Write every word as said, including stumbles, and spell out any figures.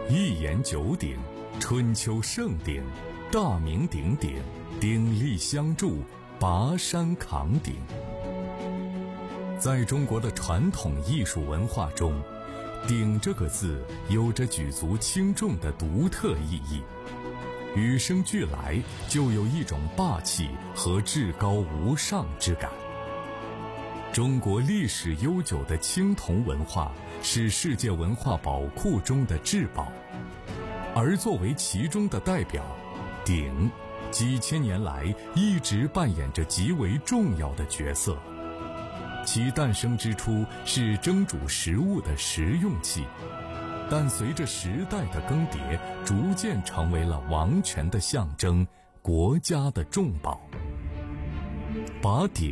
一言九鼎，春秋盛鼎，大名鼎鼎，鼎力相助，拔山扛鼎。在中国的传统艺术文化中，鼎这个字有着举足轻重的独特意义，与生俱来就有一种霸气和至高无上之感。中国历史悠久的青铜文化是世界文化宝库中的至宝，而作为其中的代表，鼎几千年来一直扮演着极为重要的角色。其诞生之初是蒸煮食物的食用器，但随着时代的更迭，逐渐成为了王权的象征，国家的重宝。把鼎